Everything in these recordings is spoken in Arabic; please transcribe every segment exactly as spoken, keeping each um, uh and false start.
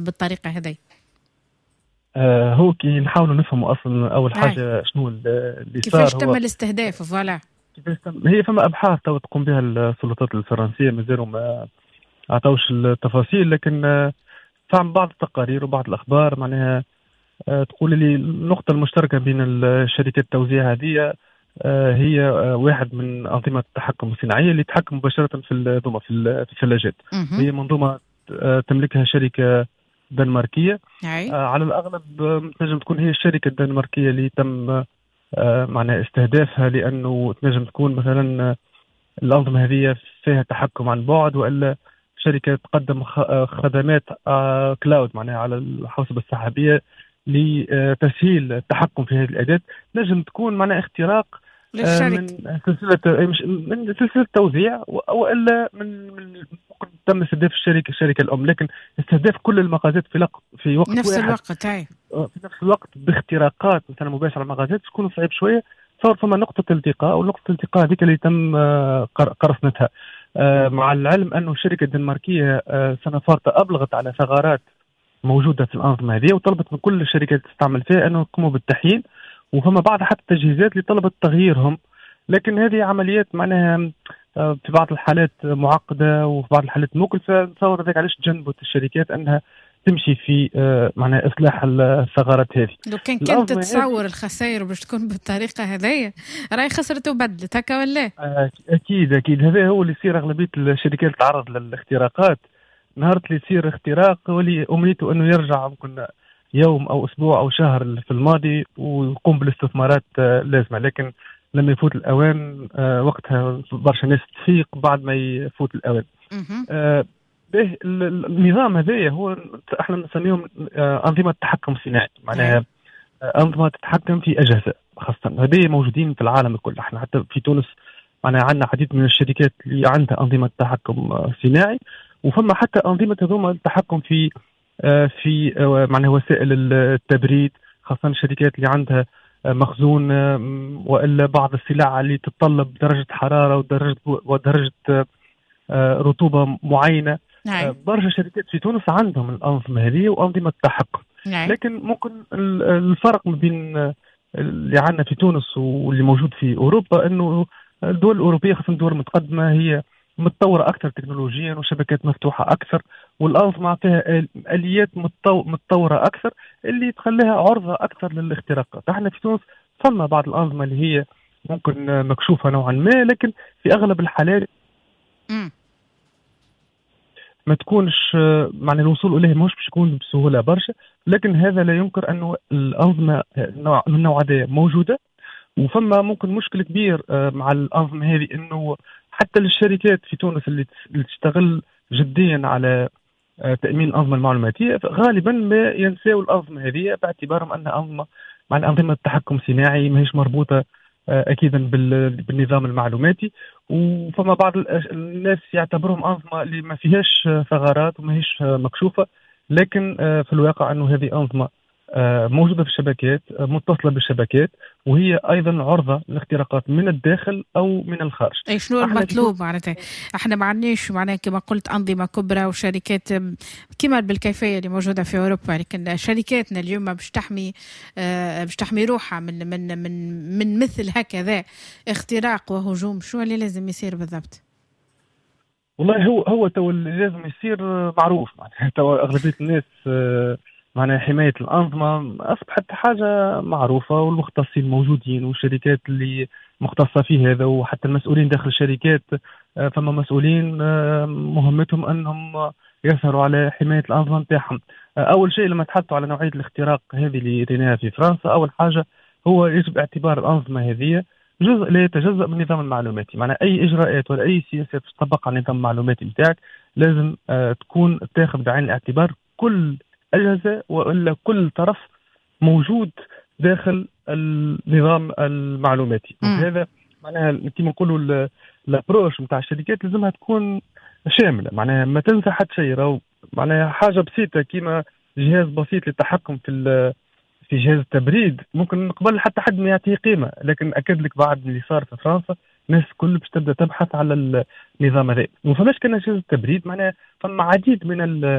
بالطريقة هذه؟ آه هو كي نحاولوا نفهموا اصلا اول هاي. حاجه شنو اللي كيفاش صار. تم هو الاستهداف؟ فوالا. كيفاش تم- هي فما ابحاث تو تقوم بها السلطات الفرنسيه، مازالوا ما عطاوش التفاصيل، لكن آه، فهم بعض التقارير وبعض الاخبار معناها آه، تقول لي النقطه المشتركه بين الشركات التوزيع هذه آه، هي آه، واحد من انظمه التحكم الصناعيه اللي تحكم مباشره في الذوما في ال- في الثلاجات. اها. هي منظومه آه، تملكها شركه دنماركيه. هاي. آه، على الاغلب آه، تنجم تكون هي الشركه الدنماركيه اللي تم آه، معناها استهدافها، لانه تنجم تكون مثلا آه، الانظمه هذه فيها تحكم عن بعد، والا شركه تقدم خ- آه، خدمات آه، كلاود معناها على الحوسبه السحابيه لتسهيل التحكم في هذه الاداه. نجم تكون معناها اختراق آه، للشركة. من سلسله آه، مش من سلسله توزيع، او الا من من ممكن تم استهداف الشركه الشركه الام، لكن استهداف كل المخازات في لق- في وقت نفس واحد الوقت. هاي. في نفس الوقت باختراقات مثلا مباشره على المغازات تكون صعيب شويه. صار فما نقطه التقاء، ونقطه الالتقاء هذيك اللي تم آه، قر- قرصنتها. آه، مع العلم انه الشركه الدنماركيه آه، سنه فارطه ابلغت على ثغرات موجوده في الانظمه هذه، وطلبت من كل الشركات اللي تستعمل فيها انه يقوموا بالتحيين، وفما بعض حتى التجهيزات اللي طلبت تغييرهم. لكن هذه عمليات معناها آه، في بعض الحالات معقده وفي بعض الحالات مكلفه. نتصور ذلك علاش تجنبت الشركات انها تمشي في آه، معناها اصلاح الثغرات هذه. لو كان كنت الانظمه هذه تتصور الخسائر باش تكون بالطريقة هذه، راهي خسرت وبدلت هكا ولا؟ آه، اكيد اكيد هذا هو اللي يصير. اغلبيه الشركات اللي تعرض للاختراقات، نهار اللي يصير اختراق ولي امنيته انه يرجع ممكن يوم او اسبوع او شهر في الماضي ويقوم بالاستثمارات آه، اللازمه. لكن لما يفوت الاوان آه، وقتها برشا ناس تفيق بعد ما يفوت الاوان. اها. آه، به ال- ال- النظام هذايا هو احنا نسميهم آه، انظمه تحكم صناعي، هاي. معناها آه، انظمه تتحكم في اجهزه خاصه. هذه موجودين في العالم الكل. احنا حتى في تونس معناها عندنا عديد من الشركات اللي عندها انظمه تحكم آه، صناعي، وفما حتى انظمه هذوما التحكم في آه، في آه، معناها وسائل التبريد، خاصه الشركات اللي عندها آه، مخزون آه، والا بعض السلع اللي تتطلب درجه حراره ودرجه ودرجه آه، رطوبه معينه. هاي. آه، برشا شركات في تونس عندهم الانظمه هذه وانظمه تحكم. هاي. لكن ممكن ال- الفرق ما بين آه، اللي عندنا في تونس واللي موجود في اوروبا انه الدول الاوروبيه خاصه الدول المتقدمه هي متطوره اكثر تكنولوجيا وشبكات مفتوحه اكثر، والانظمه فيها آل- اليات متطو- متطوره اكثر اللي تخليها عرضه اكثر للاختراقات. احنا في تونس فما بعض الانظمه اللي هي ممكن آه، مكشوفه نوعا ما، لكن في اغلب الحالات امم. ما تكونش آه، معنى الوصول اليه مش باش يكون بسهوله برشا. لكن هذا لا ينكر انه الانظمه نوع- من النوع هذا موجوده. وفما ممكن مشكل كبير آه، مع الانظمه هذه، انه حتى للشركات في تونس اللي تس- اللي تشتغل جديا على آه، تامين الانظمه المعلوماتيه غالبا ما ينساو الانظمه هذه باعتبارهم انها انظمه مع انظمه تحكم صناعي ماهيش مربوطه آه، اكيدا بال- بالنظام المعلوماتي. وفما بعض الأش- الناس يعتبرهم انظمه اللي ما فيهاش آه، ثغرات وماهيش آه، مكشوفه، لكن آه، في الواقع انه هذه انظمه آه، موجوده في الشبكات آه، متصله بالشبكات، وهي ايضا عرضه لاختراقات من الداخل او من الخارج. اي شنو احنا في تونس المطلوب معناتها؟ احنا ما عندناش معناها كما قلت انظمه كبرى وشركات أم، كما بالكيفيه اللي موجوده في اوروبا، لكن شركاتنا اليوم باش تحمي آه، باش تحمي روحها من من من من مثل هكذا اختراق وهجوم. شو اللي لازم يصير بالضبط؟ والله هو هو تو اللي لازم يصير آه، معروف معناها تو اغلبيه الناس آه، معناها حمايه الانظمه اصبحت حاجه معروفه، والمختصين موجودين والشركات اللي مختصه في هذا، وحتى المسؤولين داخل الشركات آه، فما مسؤولين آه، مهمتهم انهم يسهروا على حمايه الانظمه نتاعهم. آه، اول شيء لما تحطوا على نوعيه الاختراق هذه اللي ريناها في فرنسا، اول حاجه هو يجب اعتبار الانظمه هذه جزء لا يتجزأ من النظام المعلوماتي. معنى أي إجراءات ولا أي سياسات تطبق على النظام المعلوماتي نتاعك لازم آه تكون تاخذ بعين الاعتبار كل أجهزة وإلا كل طرف موجود داخل النظام المعلوماتي. دونك امم. هذا معناها كما نقولوا الابروش نتاع الشركات لازمها تكون شاملة، معناها ما تنسى حتى شيء. راهو معناها حاجة بسيطة كيما جهاز بسيط للتحكم في في جهاز التبريد ممكن قبل حتى حد ما يعطيه قيمه، لكن اكد لك بعد اللي صار في فرنسا الناس كل باش تبدا تبحث على النظام هذا. وما فماش كان جهاز التبريد، معناها فما عديد من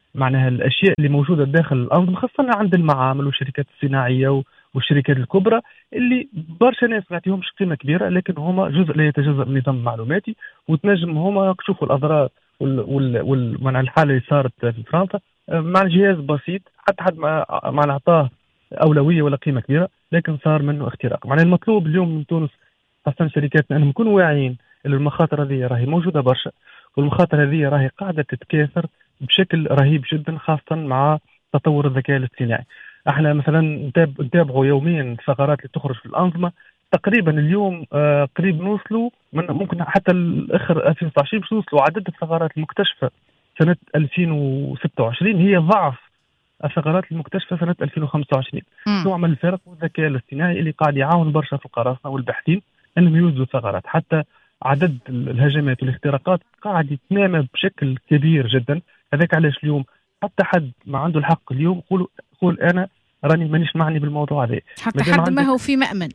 معناها الاشياء اللي موجوده داخل الانظمه، خاصه عند المعامل والشركات الصناعيه والشركات الكبرى، اللي برشا ناس ما يعطيهمش قيمه كبيره، لكن هما جزء لا يتجزا من النظام المعلوماتي. وتنجم هما تشوفوا الاضرار وال وال وال معناها الحاله اللي صارت في فرنسا مع جهاز بسيط، حتى حد ما ما نعطاه اولويه ولا قيمه كبيره، لكن صار منه اختراق. معناها المطلوب اليوم من تونس خاصه شركاتنا انهم يكونوا واعيين ان المخاطر هذه راهي موجوده برشا، والمخاطر هذه راهي قاعده تتكاثر بشكل رهيب جدا، خاصه مع تطور الذكاء الاصطناعي. احنا مثلا نتابعوا يوميا الثغرات اللي تخرج في الانظمه. تقريبا اليوم آه قريب نوصلوا من ممكن حتى الاخر ألفين وستة عشر باش نوصلوا عدد الثغرات المكتشفه سنه ألفين وستة وعشرين هي ضعف الثغرات المكتشفه سنه ألفين وخمسة وعشرين. نوع من الفرق والذكاء الاصطناعي اللي قاعد يعاون برشا في القراصنه والباحثين انهم يوجدوا ثغرات. حتى عدد الهجمات والاختراقات قاعد يتنامى بشكل كبير جدا. هذاك علاش اليوم حتى حد ما عنده الحق اليوم يقول يقول انا راني مانيش معني بالموضوع هذا، حتى حد ما هو في مأمن.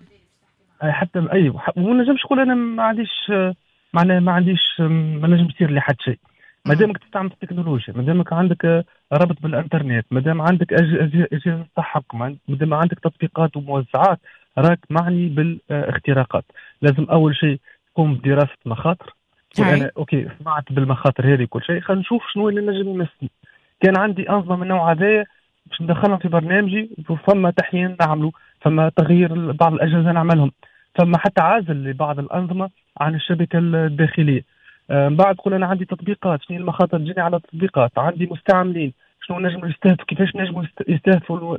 حتى ايوه، وما نجمش نقول انا ما عنديش معناها ما عنديش ما نجم يصير لي حد شيء. ما دامك تستعمل التكنولوجيا، ما دامك عندك ربط بالانترنت، ما دام عندك اجهزه تحكم، ما دام عندك تطبيقات وموزعات، راك معني بالاختراقات. لازم اول شيء تقوم بدراسه مخاطر. انا اوكي سمعت بالمخاطر هذه كل شيء، خلينا نشوف شنو اللي نجم يمسني. كان عندي انظمه من النوع هذا باش ندخلهم في برنامجي، فما تحيين نعملوا، فما تغيير بعض الاجهزه نعملهم، فما حتى عازل لبعض الانظمه عن الشبكه الداخليه. آه بعد تقول انا عندي تطبيقات، شنو المخاطر تجيني على التطبيقات؟ عندي مستعملين، شنو نجم يستهدفوا، كيفاش نجم يستهدفوا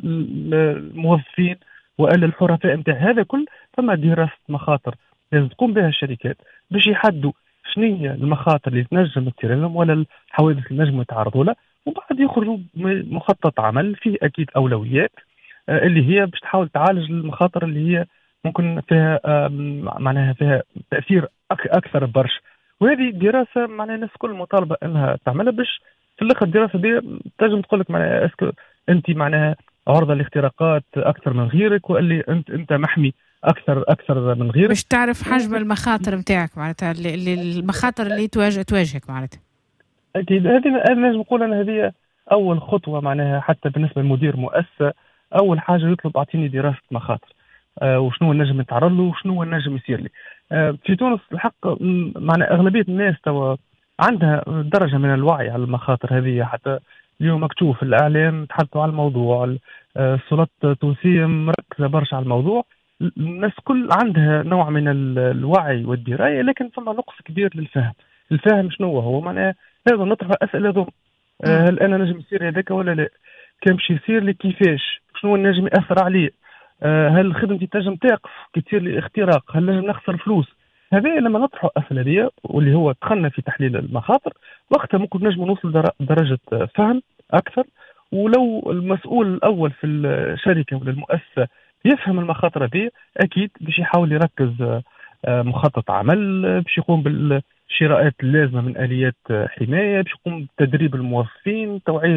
الموظفين والا الحرفاء نتاع هذا كل. فما دراسه مخاطر لازم تقوم بها الشركات باش يحدوا شنو هي المخاطر اللي تنجم تصير لهم ولا الحوادث اللي نجم يتعرضوا لها، وبعد يخرجوا مخطط عمل فيه اكيد اولويات آه اللي هي باش تحاول تعالج المخاطر اللي هي ممكن فيها آه معناها فيها تاثير اكثر برشا. وهذه دراسه معناها الناس كل مطالبه انها تعملها، باش في الاخر الدراسه دي تنجم تقول لك معناها اسكو انت معناها عرضه لاختراقات اكثر من غيرك، واللي انت انت محمي اكثر اكثر من غيرك، باش تعرف حجم المخاطر نتاعك معناتها اللي المخاطر اللي تواجه تواجهك معناتها. اكيد هذه انا لازم نقول انا هذه اول خطوه معناها حتى بالنسبه لمدير مؤسسه. اول حاجه يطلب اعطيني دراسه مخاطر آه وشنو النجم يتعرض له وشنو النجم يصير لي. آه في تونس الحق معناها اغلبيه الناس توا عندها درجه من الوعي على المخاطر هذه. حتى اليوم مكتوب في الاعلام تحدثوا على الموضوع، السلطات التونسيه مركزه برشا على الموضوع، الناس كل عندها نوع من الوعي والدرايه، لكن فما نقص كبير للفهم. الفهم شنو هو؟ معناها لازم نطرح اسئله ذو آه هل انا نجم يصير هذاك ولا لا؟ كان باش يصير لي كيفاش؟ شنو النجم ياثر عليه؟ آه هل خدمتي تنجم تقف كي تصير لي اختراق؟ هل نجم نخسر فلوس؟ هذا لما نطرحوا الاسئله دي واللي هو دخلنا في تحليل المخاطر، وقتها ممكن نجم نوصل درجه فهم اكثر. ولو المسؤول الاول في الشركه ولا المؤسسه يفهم المخاطر دي، اكيد باش يحاول يركز مخطط عمل، باش يقوم بالشراءات اللازمه من اليات حمايه، باش يقوم بتدريب الموظفين، توعيه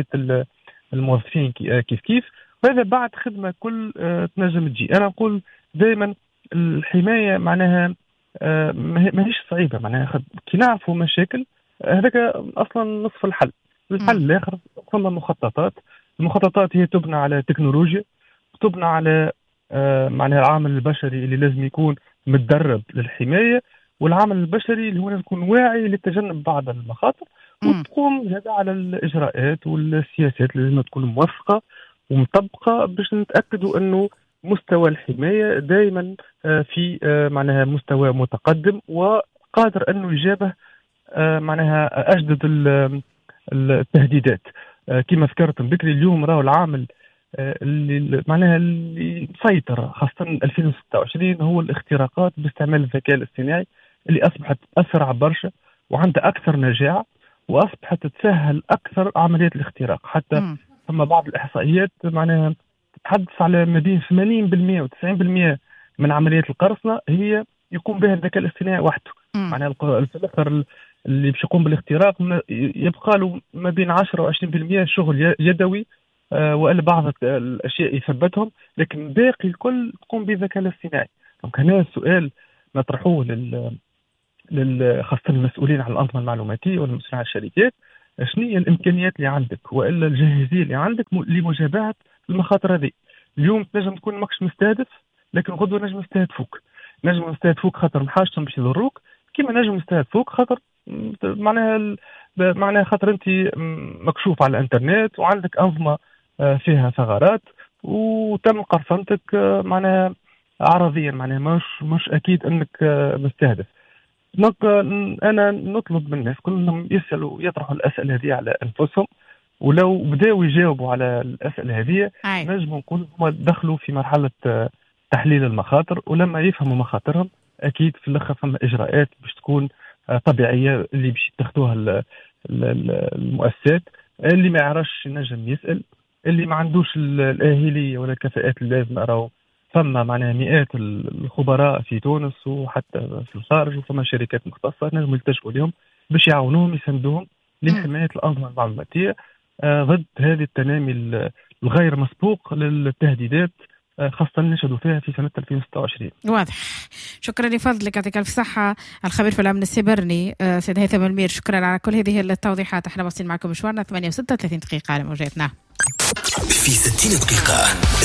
الموظفين كيف كيف. وهذا بعد خدمه كل تنجم تجي. انا نقول دائما الحمايه معناها ماهيش صعيبه، معناها كي نعرفوا مشاكل هذاك اصلا نصف الحل. الحل الاخر ثم مخططات. المخططات هي تبنى على تكنولوجيا، تبنى على آه معناها العامل البشري اللي لازم يكون متدرب للحمايه، والعامل البشري اللي هو لازم يكون واعي لتجنب بعض المخاطر، وتقوم هذا على الاجراءات والسياسات اللي لازم تكون موفقه ومطبقه باش نتاكدوا انه مستوى الحمايه دائما آه في آه معناها مستوى متقدم وقادر انه يجابه آه معناها اجدد التهديدات. آه كما ذكرت بكري اليوم راهو العامل آه اللي معناها اللي مسيطر خاصه ألفين وستة وعشرين هو الاختراقات باستعمال الذكاء الاصطناعي، اللي اصبحت اسرع برشا وعندها اكثر نجاعه، واصبحت تسهل اكثر عمليات الاختراق. حتى ثم بعض الاحصائيات معناها تتحدث على ما بين ثمانين بالمئة و تسعين بالمئة من عمليات القرصنه هي يقوم بها الذكاء الاصطناعي وحده. معناها في الاخر اللي باش يقوم بالاختراق يبقى له ما بين عشرة و عشرين بالمئة شغل يدوي آه والا بعض الاشياء يثبتهم، لكن باقي الكل تقوم بالذكاء الاصطناعي. دونك هنا السؤال نطرحوه لل لل خاصه المسؤولين على الانظمه المعلوماتيه والمسؤولين على الشركات، شنو هي الامكانيات اللي عندك والا الجاهزيه اللي عندك لمجابهه المخاطر هذه. اليوم تنجم تكون ماكش مستهدف، لكن غدوه نجم يستهدفوك، نجم يستهدفوك خاطر محاجتهم باش يضروك، كيما نجم يستهدفوك خاطر معناها معناها خاطر انت مكشوف على الانترنت وعندك انظمه فيها ثغرات وتم قرصنتك معناها عرضيا، معناها مش مش اكيد انك مستهدف. انا نطلب من الناس كلهم يسالوا يطرحوا الاسئله هذه على انفسهم، ولو بداوا يجاوبوا على الاسئله هذه نجم نقول هم دخلوا في مرحله تحليل المخاطر، ولما يفهموا مخاطرهم اكيد في الاخر ثم اجراءات باش تكون طبيعيه اللي باش يتخذوها المؤسسات. اللي ما يعرفش ينجم يسال، اللي ما عندوش الاهليه ولا الكفاءات اللازمه راهو ثم معناها مئات الخبراء في تونس وحتى في الخارج، وثم شركات مختصه نجم يلتجئوا لهم باش يعاونوهم يساندوهم لحمايه الانظمه المعلوماتيه ضد هذه التنامي الغير مسبوق للتهديدات، خاصة نشهدوا فيها في سنة ألفين وستة وعشرين. واضح. شكرا لفضلك، يعطيك الف صحة الخبير في الأمن السيبراني سيد هيثم المير، شكرا على كل هذه التوضيحات. احنا واصلين معكم مشوارنا ثمانية وستة وثلاثين دقيقة على موجاتنا في ستين دقيقة.